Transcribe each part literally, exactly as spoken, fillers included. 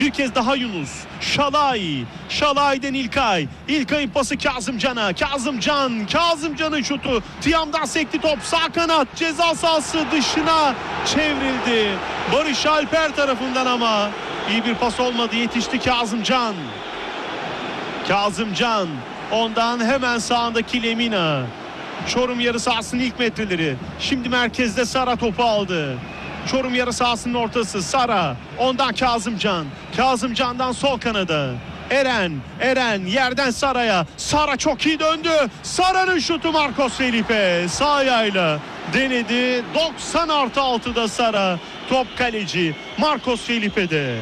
Bir kez daha Yunus. Şalay. Şalay'den İlkay. İlkay'ın pası Kazımcan'a. Kazımcan. Kazımcan'ın şutu. Tiam'dan sekti top. Sağ kanat. Ceza sahası dışına çevrildi. Barış Alper tarafından ama iyi bir pas olmadı. Yetişti Kazımcan. Kazımcan. Ondan hemen sağındaki Lemina. Çorum yarı sahasının ilk metreleri. Şimdi merkezde Sara topu aldı. Çorum yarı sahasının ortası Sara. Ondan Kazımcan. Kazımcan'dan sol kanada. Eren. Eren yerden Sara'ya. Sara çok iyi döndü. Sara'nın şutu Marcos Felipe. Sağ ayağıyla denedi. doksan artı altıda Sara. Top kaleci Marcos Felipe'de.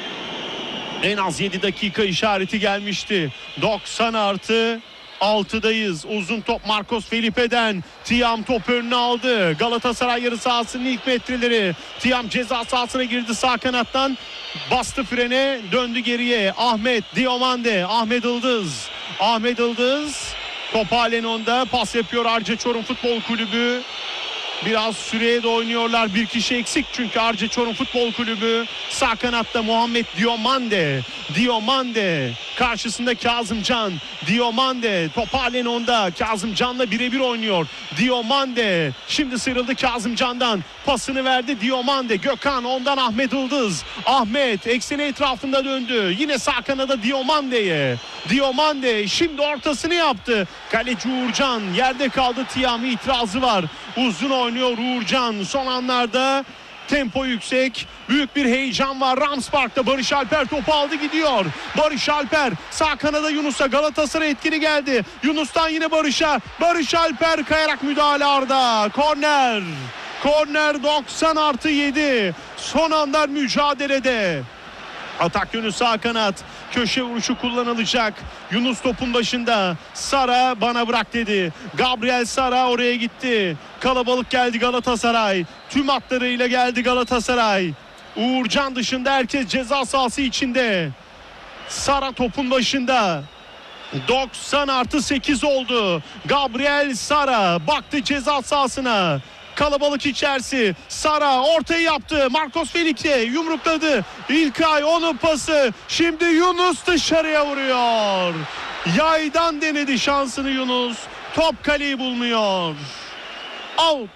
En az yedi dakika işareti gelmişti. doksan artı altıdayız. Uzun top Marcos Felipe'den. Tiam top önüne aldı. Galatasaray yarı sahasının ilk metreleri. Tiam ceza sahasına girdi sağ kanattan. Bastı frene, döndü geriye. Ahmet Diomande. Ahmet Yıldız. Ahmet Yıldız. Top halen onda. Pas yapıyor Arca Çorum Futbol Kulübü. Biraz süreye de oynuyorlar. Bir kişi eksik çünkü Arca Çorum Futbol Kulübü. Sağ kanatta Muhammed Diomande. Diomande. Karşısında Kazımcan. Diomande. Top halen onda. Kazımcan'la birebir oynuyor. Diomande. Şimdi sıyrıldı Kazımcan'dan. Pasını verdi Diomande. Gökhan ondan Ahmet Yıldız. Ahmet ekseni etrafında döndü. Yine sağ kanada Diomande'ye. Diomande şimdi ortasını yaptı. Kaleci Uğurcan. Yerde kaldı. Tiam'ı itirazı var. Uzun oynuyor Uğurcan. Son anlarda tempo yüksek. Büyük bir heyecan var. Rams Park'ta Barış Alper topu aldı gidiyor. Barış Alper sağ kanada Yunus'a. Galatasaray etkili geldi. Yunus'tan yine Barış'a. Barış Alper kayarak müdahale Arda. Korner. Korner doksan artı yedi. Son anlar mücadelede. Atak yönü sağ kanat. Köşe vuruşu kullanılacak. Yunus topun başında. Sara bana bırak dedi. Gabriel Sara oraya gitti. Kalabalık geldi Galatasaray. Tüm hatlarıyla geldi Galatasaray. Uğurcan dışında herkes ceza sahası içinde. Sara topun başında. doksan artı sekiz oldu. Gabriel Sara baktı ceza sahasına. Kalabalık içerisi. Sara ortayı yaptı. Marcos Felipe yumrukladı. İlkay onun pası. Şimdi Yunus dışarıya vuruyor. Yaydan denedi şansını Yunus. Top kaleyi bulmuyor. Out.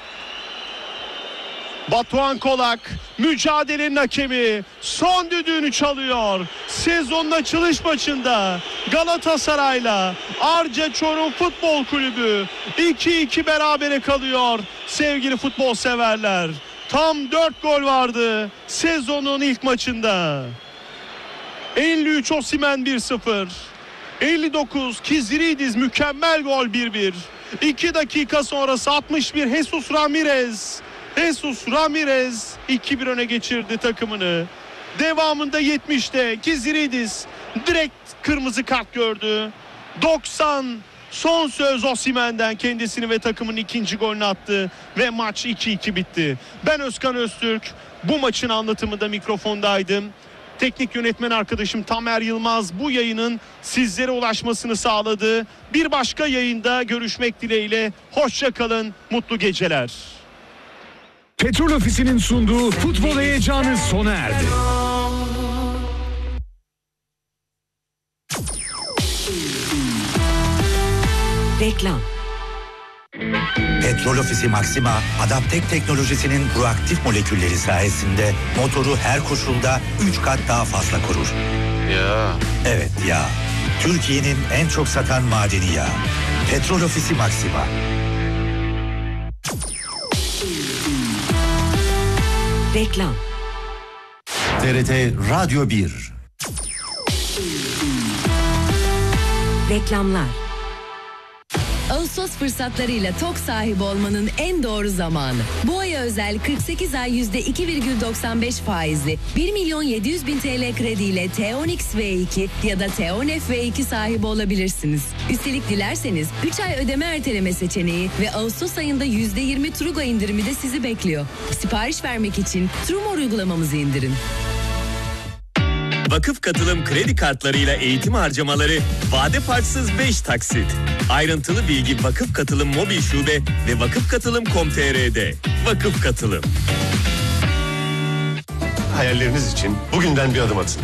Batuhan Kolak mücadelenin hakemi son düdüğünü çalıyor. Sezonun açılış maçında Galatasaray'la Arca Çorum Futbol Kulübü iki iki berabere kalıyor sevgili futbol severler. Tam dört gol vardı sezonun ilk maçında. elli üç Osimhen bir sıfır. elli dokuz Kiziridiz mükemmel gol bir bir. iki dakika sonrası altmış bir Jesus Ramirez. Jesus Ramirez iki bir öne geçirdi takımını. Devamında yetmişte Kiziridiz direkt kırmızı kart gördü. doksan son söz Osimhen'den kendisini ve takımın ikinci golünü attı ve maç iki iki bitti. Ben Özkan Öztürk, bu maçın anlatımında mikrofondaydım. Teknik yönetmen arkadaşım Tamer Yılmaz bu yayının sizlere ulaşmasını sağladı. Bir başka yayında görüşmek dileğiyle. Hoşça kalın, mutlu geceler. Petrol Ofisi'nin sunduğu futbol heyecanı sona erdi. Reklam. Petrol Ofisi Maxima, Adaptek teknolojisinin proaktif molekülleri sayesinde motoru her koşulda üç kat daha fazla korur. Ya. Evet ya. Türkiye'nin en çok satan madeni yağı. Petrol Ofisi Maxima. Reklam. T R T Radyo bir. Reklamlar. Ağustos fırsatlarıyla TOK sahibi olmanın en doğru zamanı. Bu aya özel kırk sekiz ay yüzde iki virgül doksan beş faizli bir milyon yedi yüz bin T L krediyle T on X V iki ya da T on F V iki sahibi olabilirsiniz. Üstelik dilerseniz üç ay ödeme erteleme seçeneği ve Ağustos ayında yüzde yirmi Trugo indirimi de sizi bekliyor. Sipariş vermek için Trumor uygulamamızı indirin. Vakıf Katılım kredi kartlarıyla eğitim harcamaları vade farksız beş taksit. Ayrıntılı bilgi Vakıf Katılım mobil şube ve vakıf katılım nokta com nokta tr''de. Vakıf Katılım. hayalleriniz için bugünden bir adım atın.